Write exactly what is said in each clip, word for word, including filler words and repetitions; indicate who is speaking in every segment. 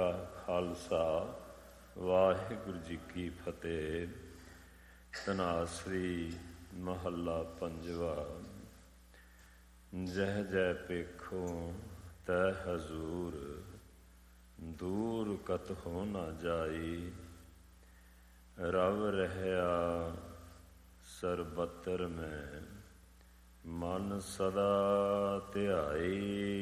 Speaker 1: ਖਾਲਸਾ, ਵਾਹਿਗੁਰੂ ਜੀ ਕੀ ਫਤਿਹ। ਧਨਾਸਰੀ ਮਹੱਲਾ ਪੰਜਵਾ। ਜਹ ਜੈ ਪੇਖੋ ਤੈ ਹਜ਼ੂਰ, ਦੂਰ ਕਤ ਹੋ ਨਾ ਜਾਈ। ਰਵ ਰਹਿਆ ਸਰਬੱਤਰ ਮੈਂ, ਮਨ ਸਦਾ ਧਿਆਈ।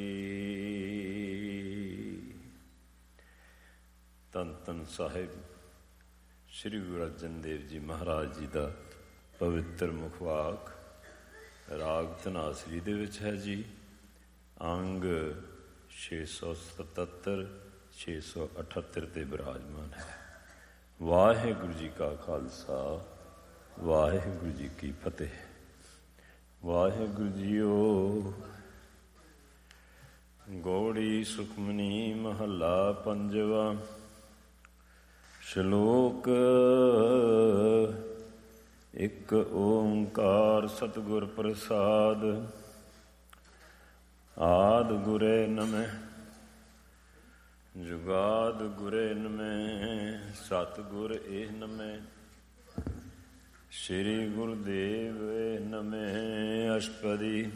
Speaker 1: ਧੰਨ ਧੰਨ ਸਾਹਿਬ ਸ਼੍ਰੀ ਗੁਰੂ ਅਰਜਨ ਦੇਵ ਜੀ ਮਹਾਰਾਜ ਜੀ ਦਾ ਪਵਿੱਤਰ ਮੁਖਵਾਕ ਰਾਗ ਧਨਾਸਰੀ ਦੇ ਵਿੱਚ ਹੈ ਜੀ। ਅੰਗ ਛੇ ਸੌ ਸਤੱਤਰ ਛੇ ਸੌ ਅਠੱਤਰ 'ਤੇ ਬਿਰਾਜਮਾਨ ਹੈ। ਵਾਹਿਗੁਰੂ ਜੀ ਕਾ ਖਾਲਸਾ, ਵਾਹਿਗੁਰੂ ਜੀ ਕੀ ਫਤਿਹ। ਵਾਹਿਗੁਰੂ ਜੀਓ। ਗੌੜੀ ਸੁਖਮਨੀ ਮਹੱਲਾ ਪੰਜਵਾ। ਸ਼ਲੋਕ। ਇੱਕ ਓਂਕਾਰ ਸਤਿਗੁਰ ਪ੍ਰਸਾਦ, ਆਦ ਗੁਰੇ ਨਮਹਿ ਜੁਗਾਦ ਗੁਰੇ ਨਮਹਿ, ਸਤਿਗੁਰ ਏਹ ਨਮਹਿ, ਸ਼੍ਰੀ ਗੁਰੁਦੇਵ ਨਮਹਿ। ਅਸ਼ਪਦੀ।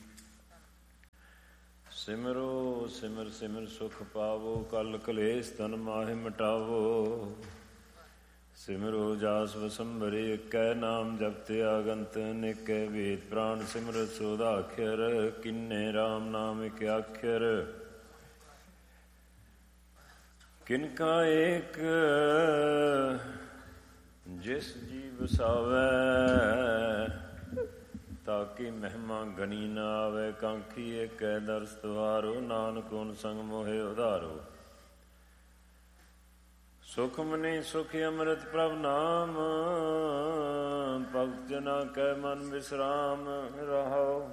Speaker 1: ਸਿਮਰੋ ਸਿਮਰ ਸਿਮਰ ਸੁਖ ਪਾਵੋ, ਕਲ ਕਲੇਸ਼ ਤਨ ਮਾਹਿ ਮਿਟਾਵੋ। ਸਿਮਰੋ ਜਾਸ ਵਸੰਬਰੇ, ਇਕੈ ਨਾਮ ਜਪਤੇ ਆਗੰਤ ਅਨੇਕੈ ਵੇਦ ਪ੍ਰਾਣ ਸਿਮਰਤ ਸੋਧਾਖਿਰ। ਕਿੰਨੇ ਰਾਮ ਨਾਮ ਇਕ ਆਖਿਰ, ਕਿਨਕਾ ਏਕ ਜਿਸ ਜੀ ਵਸਾਵੈ। ਤਾਕੀ ਮਹਿਮਾ ਗਣੀ ਨਾ ਆਵੇ, ਕਾਂਖੀ ਏਕੈ ਦਰਸ ਤੁਹਾਰੋ। ਨਾਨਕ ਓਨ ਸੰਗ ਮੋਹਿ ਉਧਾਰੋ। ਸੁਖ ਮਨੀ ਸੁਖ ਅੰਮ੍ਰਿਤ ਪ੍ਰਭ ਨਾਮ, ਭਗਤ ਜਨਾ ਕੈ ਮਨ ਵਿਸਰਾਮ ਰਹਾਉ।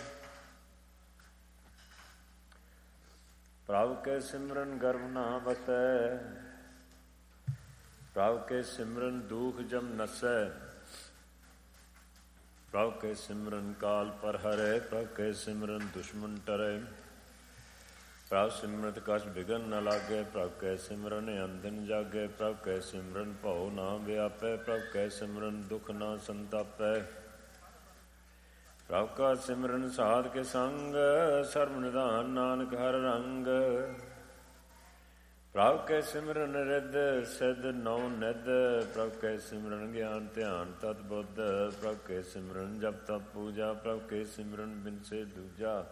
Speaker 1: ਪ੍ਰਭ ਕੇ ਸਿਮਰਨ ਗਰਭ ਨਾ ਬਸੈ, ਪ੍ਰਭ ਕੇ ਸਿਮਰਨ ਦੁਖ ਜਮ ਨਸੈ। ਪ੍ਰਭ ਕੇ ਸਿਮਰਨ ਕਾਲ ਪਰ ਹਰੈ, ਪ੍ਰਭ ਕੇ ਸਿਮਰਨ ਦੁਸ਼ਮਨ ਟਰੈ। ਪ੍ਰਭ ਸਿਮਰਤ ਕਛ ਬਿਘਨ ਨ ਲਾਗੈ, ਪ੍ਰਭ ਕੈ ਸਿਮਰਨ ਅੰਦਨ ਜਾਗੈ। ਪ੍ਰਭ ਕੈ ਸਿਮਰਨ ਭਉ ਨਾ ਵਿਆਪੈ, ਪ੍ਰਭ ਕੈ ਸਿਮਰਨ ਦੁਖ ਨਾ ਸੰਤਾਪੈ। ਪ੍ਰਭ ਕਾ ਸਿਮਰਨ ਸਾਧ ਕੇ ਸੰਗ, ਸਰਬ ਨਿਧਾਨ ਨਾਨਕ ਹਰ ਰੰਗ। ਪ੍ਰਭ ਕੈ ਸਿਮਰਨ ਰਿੱਧ ਸਿੱਧ ਨੌ ਨਿਧ, ਪ੍ਰਭ ਕੈ ਸਿਮਰਨ ਗਿਆਨ ਧਿਆਨ ਤਤ ਬੁੱਧ। ਪ੍ਰਭ ਕੈ ਸਿਮਰਨ ਜਪ ਤਪ ਪੂਜਾ, ਪ੍ਰਭ ਕੈ ਸਿਮਰਨ ਬਿਨਸੇ ਦੂਜਾ।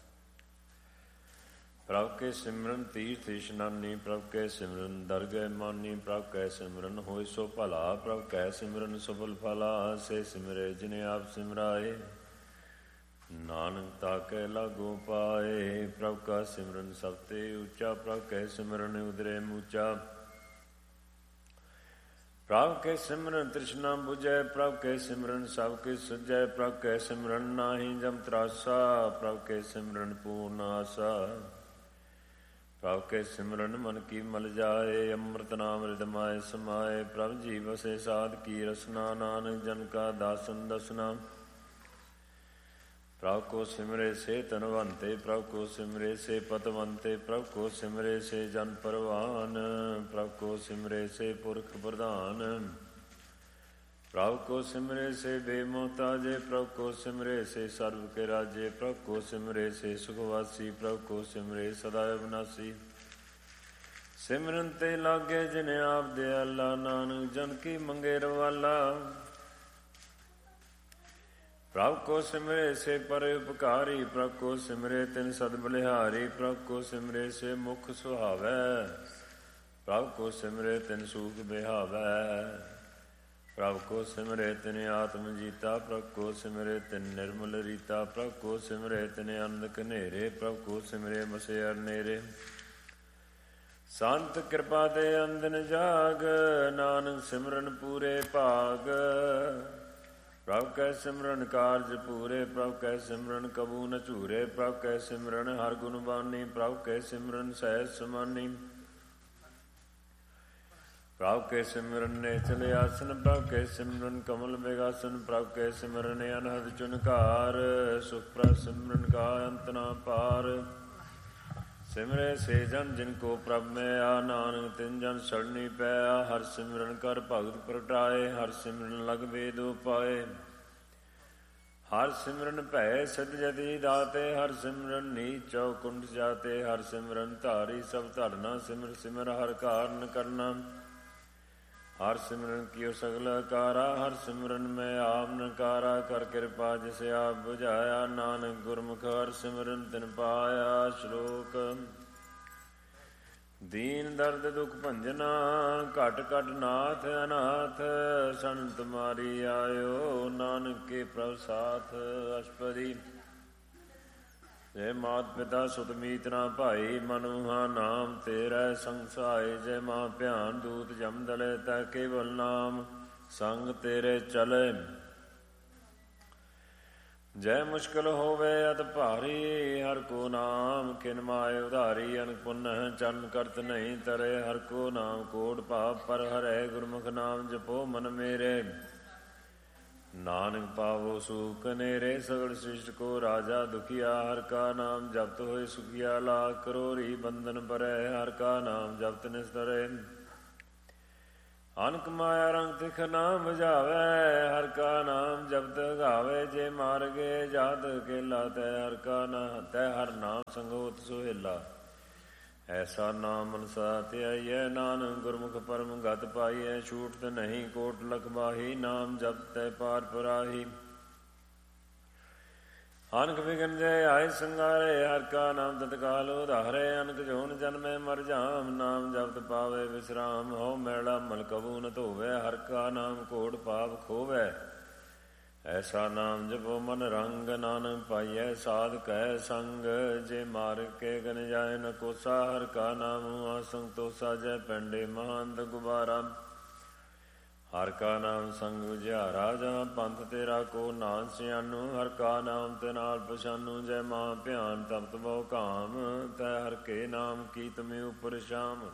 Speaker 1: ਪ੍ਰਭ ਕੇ ਸਿਮਰਨ ਤੀਰਥ ਇਸ਼ਨਾਨੀ, ਪ੍ਰਭ ਕੈ ਸਿਮਰਨ ਦਰਗਹਿ ਮਾਨੀ। ਪ੍ਰਭ ਕੈ ਸਿਮਰਨ ਹੋਇ ਸੋ ਭਲਾ, ਪ੍ਰਭ ਕੈ ਸਿਮਰਨ ਸਫਲ ਫਲਾ। ਸੇ ਸਿਮਰੇ ਜਿਨੇ ਆਪ ਸਿਮਰਾਏ, ਨਾਨਕ ਤਾਕੈ ਲਾਗੋ ਪਾਏ। ਪ੍ਰਭ ਕਾ ਸਿਮਰਨ ਸਭ ਤੇ ਉੱਚਾ, ਪ੍ਰਭ ਕੈ ਸਿਮਰਨ ਉਦਰੇ ਮੂਚਾ। ਪ੍ਰਭ ਕੈ ਸਿਮਰਨ ਤ੍ਰਿਸ਼ਨਾ ਬੁਝੈ, ਪ੍ਰਭ ਕੈ ਸਿਮਰਨ ਸਭ ਕੇ ਸੁਝੈ। ਪ੍ਰਭ ਕੈ ਸਿਮਰਨ ਨਾਹੀ ਜਮ ਤਰਾਸਾ, ਪ੍ਰਭ ਕੈ ਸਿਮਰਨ ਪੂਰਨ ਆਸਾ। ਪ੍ਰਭ ਕੈ ਸਿਮਰਨ ਮਨ ਕੀ ਮਲ ਜਾਏ, ਅੰਮ੍ਰਿਤ ਨਾਮ ਰਿਦ ਮਾਏ ਸਮਾਏ। ਪ੍ਰਭ ਜੀ ਵਸੇ ਸਾਧ ਕੀ ਰਸਨਾ, ਨਾਨਕ ਜਨ ਕਾ ਦਾਸਨ ਦਸਨਾ। ਪ੍ਰਭ ਕੋ ਸਿਮਰੇ ਸੇ ਧਨਵੰਤੇ, ਪ੍ਰਭ ਕੋ ਸਿਮਰੇ ਸੇ ਪਤਵੰਤੇ। ਪ੍ਰਭ ਕੋ ਸਿਮਰੇ ਸੇ ਜਨ ਪਰਵਾਨ, ਪ੍ਰਭ ਕੋ ਸਿਮਰੇ ਸੇ ਪੁਰਖ ਪ੍ਰਧਾਨ। ਪ੍ਰਭ ਕੋ ਸਿਮਰੇ ਸੇ ਬੇਮੋਹਤਾਜੇ, ਪ੍ਰਭ ਕੋ ਸਿਮਰੇ ਸੇ ਸਰਬ ਕੇ ਰਾਜੇ। ਪ੍ਰਭ ਕੋ ਸਿਮਰੇ ਸੇ ਸੁਖਵਾਸੀ, ਪ੍ਰਭ ਕੋ ਸਿਮਰੇ ਸਦਾ ਅਬਨਾਸੀ। ਸਿਮਰਨ ਤੇ ਲਾਗੇ ਜਿਨੇ ਆਪ ਦਿਆਲਾ, ਨਾਨਕ ਜਨ ਕੀ ਮੰਗੇ ਰਵਾਲਾ। ਪ੍ਰਭ ਕੋ ਸਿਮਰੇ ਸੇ ਪਰੇ ਉਪਕਾਰੀ, ਪ੍ਰਭ ਕੋ ਸਿਮਰੇ ਤਿਨ ਸਦ ਬਲਿਹਾਰੀ। ਪ੍ਰਭ ਕੋ ਸਿਮਰੇ ਸੇ ਮੁਖ ਸੁਹਾਵੈ, ਪ੍ਰਭ ਕੋ ਸਿਮਰੇ ਤਿਨ ਸੂਖ ਬਿਹਾਵੈ। ਪ੍ਰਭ ਕੋ ਸਿਮਰੇ ਤਿਨ ਆਤਮ ਜੀਤਾ, ਪ੍ਰਭ ਕੋ ਸਿਮਰੇ ਤਿਨ ਨਿਰਮਲ ਰੀਤਾ। ਪ੍ਰਭ ਕੋ ਸਿਮਰੇ ਤਿਨ ਅੰਧ ਘਨੇਰੇ, ਪ੍ਰਭ ਕੋ ਸਿਮਰੇ ਮਸਿਆ ਨੇਰੇ। ਸੰਤ ਕਿਰਪਾ ਦੇ ਅੰਦਨ ਜਾਗ, ਨਾਨਕ ਸਿਮਰਨ ਪੂਰੇ ਭਾਗ। ਪ੍ਰਭ ਕੈ ਸਿਮਰਨ ਕਾਰਜ ਪੂਰੇ, ਪ੍ਰਭ ਕੈ ਸਿਮਰਨ ਕਬੂ ਨ ਝੂਰੇ। ਪ੍ਰਭ ਕੈ ਸਿਮਰਨ ਹਰ ਗੁਣ ਬਾਨੀ, ਪ੍ਰਭ ਕੈ ਸਿਮਰਨ ਸਹਿਜ ਸਮਾਨੀ। ਪ੍ਰਭ ਕੇ ਸਿਮਰਨ ਨੇਚਲ ਆਸਨ, ਪ੍ਰਭ ਕੇ ਸਿਮਰਨ ਕਮਲ ਬਿਗਾਸਨ। ਪ੍ਰਭ ਕੇ ਸਿਮਰਨ ਅਨਹਦ ਚੁਨਕਾਰ, ਸੁਖ ਪ੍ਰਭ ਸਿਮਰਨ ਕਾ ਅੰਤ ਨਾ ਪਾਰ। ਸਿਮਰੇ ਸੇ ਜਨ ਜਿਨ ਕੋ ਪ੍ਰਭ ਮਿਆ, ਨਾਨਕ ਤਿਨ ਜਨ ਸਰਣੀ ਪਿਆ। ਹਰ ਸਿਮਰਨ ਕਰ ਭਗਤ ਪ੍ਰਗਟਾਏ, ਹਰ ਸਿਮਰਨ ਲਗ ਵੇਦ ਉਪਾਏ। ਹਰ ਸਿਮਰਨ ਭੈ ਸਿਧ ਜਤੀ ਦਾਤੇ, ਹਰ ਸਿਮਰਨ ਨੀਚ ਚੌਕੁੰਠ ਜਾਤੇ। ਹਰ ਸਿਮਰਨ ਧਾਰੀ ਸਭ ਧਰਨਾ, ਸਿਮਰ ਸਿਮਰ ਹਰ ਕਾਰਨ ਕਰਨਾ। ਹਰ ਸਿਮਰਨ ਕੀਓ ਸਗਲ ਆਕਾਰਾ, ਹਰ ਸਿਮਰਨ ਮੈਂ ਆਪ ਨਕਾਰਾ। ਕਰ ਕਿਰਪਾ ਜਿਸ ਆਪ ਬੁਝਾਇਆ, ਨਾਨਕ ਗੁਰਮੁਖ ਹਰ ਸਿਮਰਨ ਤਿਨ ਪਾਇਆ। ਸ਼ਲੋਕ ਦੀਨ ਦਰਦ ਦੁਖ ਭੰਜਨਾ, ਘਟ ਘਟ ਨਾਥ ਅਨਾਥ। ਸਨ ਤੁਮਾਰੀ ਆਇਓ, ਨਾਨਕ ਕੇ ਪ੍ਰਭ ਸਾਥ। ਅਸ਼ਪਦੀ ਜੈ ਮਾਤ ਪਿਤਾ ਸੁਤ ਮੀਤ ਨਾ ਭਾਈ, ਮਨੁਹਾ ਨਾਮ ਤੇਰਾ ਸੰਗ ਸਹਾਏ। ਜੈ ਮਾਂ ਭਿਆਨ ਦੂਤ ਜਮ ਦਲੇ, ਤੈ ਕੇਵਲ ਨਾਮ ਸੰਗ ਤੇਰੇ ਚਲੇ। ਜੈ ਮੁਸ਼ਕਿਲ ਹੋਵੇ ਅਤ ਭਾਰੀ, ਹਰ ਕੋ ਨਾਮ ਕਿਨ ਮਾਏ ਉਧਾਰੀ। ਅਨਕ ਪੁੰਨ ਚਰਨ ਕਰਤ ਨਹੀਂ ਤਰੇ, ਹਰ ਕੋ ਨਾਮ ਕੋਟ ਪਾਪ ਪਰ ਹਰੈ। ਗੁਰਮੁਖ ਨਾਮ ਜਪੋ ਮਨ ਮੇਰੇ, ਨਾਨਕ ਪਾਵੋ ਸੁਖ ਨੇਰੇ। ਸਗਲ ਸ੍ਰਿਸ਼ਟ ਕੋ ਰਾਜਾ ਦੁਖੀਆ, ਹਰ ਕਾ ਨਾਮ ਜਪਤ ਹੋਏ ਸੁਖੀਆ। ਲਾਖ ਕਰੋੜੀ ਬੰਧਨ ਪਰੈ, ਹਰ ਕਾ ਨਾਮ ਜਪਤ ਨਿਸਤਰੈ। ਅਨਕ ਮਾਇਆ ਰੰਗ ਤਿਖ ਨਾ ਬੁਝਾਵੈ, ਹਰ ਕਾ ਨਾਮ ਜਪਤ ਗਾਵੇ। ਜੇ ਮਾਰਗੇ ਜਾਤ ਕੇਲਾ, ਤੈ ਹਰ ਕਾ ਨਾ ਤੈ ਹਰ ਨਾਮ ਸੰਗੋਤ ਸੁਹੇਲਾ। ਐਸਾ ਨਾਮ ਮਨਸਾ ਧਿਆਈਐ, ਨਾਨਕ ਗੁਰਮੁਖ ਪਰਮ ਗਤ ਪਾਈਐ। ਛੂਟਤ ਨਹੀਂ ਕੋਟ ਲਖ ਬਾਹੀ, ਨਾਮ ਜਪਤ ਤੈ ਪਾਰ ਪਰਾਹੀ। ਅਨਕ ਵਿਗਨ ਜੈ ਆਏ ਸੰਗਾਰੇ, ਹਰ ਕਾ ਨਾਮ ਤਤਕਾਲ ਉਧਾਰੇ। ਅਨਕ ਜੋਨ ਜਨਮੈ ਮਰ ਜਾਮ, ਨਾਮ ਜਪਤ ਪਾਵੇ ਵਿਸਰਾਮ। ਹੋ ਮੈਲਾ ਮਲ ਕਬੂ ਨ ਧੋਵੈ, ਹਰ ਕਾ ਨਾਮ ਕੋਟ ਪਾਪ ਖੋਵੈ। ਐਸਾ ਨਾਮ ਜਪੋ ਮਨ ਰੰਗ, ਨਾਨਕ ਪਾਈਐ ਸਾਧ ਕੈ ਸੰਗ। ਜੇ ਮਾਰ ਕੇ ਗਨ ਜਾਏ ਨ ਕੋਸਾ, ਹਰ ਕਾ ਨਾਮ ਆਸੰਗ ਤੋਸਾ। ਜੈ ਪੈਂਡੇ ਮਹੰਤ ਗੁਬਾਰਾ, ਹਰ ਕਾ ਨਾਮ ਸੰਗ ਉਜਿਆਰਾ। ਜਾਂ ਪੰਥ ਤੇਰਾ ਕੋ ਨਾਮ ਸਿਆਨੂ, ਹਰ ਕਾ ਨਾਮ ਤੇ ਨਾਲ ਪਛਾਨੂ। ਜੈ ਮਾਂ ਭਿਆਨ ਤਪਤ ਬਹੁ ਕਾਮ, ਤੈ ਹਰ ਕੇ ਨਾਮ ਕੀ ਤੁਮੇ ਉਪਰ ਸ਼ਾਮ।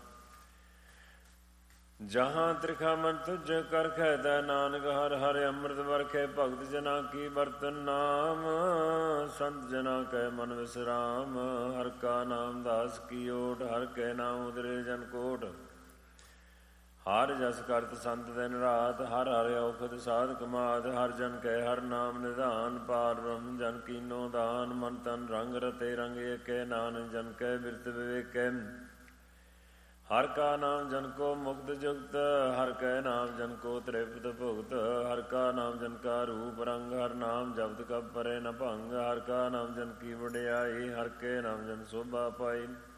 Speaker 1: ਜਹਾਂ ਤ੍ਰਿਖਾ ਮਨ ਤੁਝ ਕਰਖੈ, ਤੈ ਨਾਨਕ ਹਰ ਹਰ ਅੰਮ੍ਰਿਤ ਵਰਖੈ। ਭਗਤ ਜਨਾ ਕੀ ਬਰਤਨ ਨਾਮ, ਸੰਤ ਜਨਾ ਕੈ ਮਨ ਵਿਸਰਾਮ। ਹਰ ਕਾ ਨਾਮ ਦਾਸ ਕੀ ਓਟ, ਹਰ ਕੈ ਨਾਮ ਉਦਰੇ ਜਨ ਕੋਟ। ਹਰ ਜਸ ਕਰਤ ਸੰਤ ਦਿਨ ਰਾਤ, ਹਰ ਹਰ ਔਖਦ ਸਾਧ ਕਮਾਦ। ਹਰ ਜਨ ਕੈ ਹਰ ਨਾਮ ਨਿਧਾਨ, ਪਾਰ ਬ੍ਰਹਮ ਜਨ ਕੀਨੋ ਦਾਨ। ਮਨ ਤਨ ਰੰਗ ਰਤੇ ਰੰਗ ਏਕੈ, ਨਾਨਕ ਜਨ ਕੈ ਬਿਰਤ ਵਿਵੇਕੈ। ਹਰ ਕਾ ਨਾਮ ਜਨ ਕੋ ਮੁਕਤ ਜੁਗਤ, ਹਰ ਕੈ ਨਾਮ ਜਨ ਕੋ ਤ੍ਰਿਪਤ ਭੁਗਤ। ਹਰ ਕਾ ਨਾਮ ਜਨ ਕਾ ਰੂਪ ਰੰਗ, ਹਰ ਨਾਮ ਜਪਤ ਕਬ ਪਰੇ ਨ ਭੰਗ। ਹਰ ਕਾ ਨਾਮ ਜਨ ਕੀ ਵਡਿਆਈ, ਹਰ ਕੇ ਨਾਮ ਜਨ ਸੋਭਾ ਪਾਈ।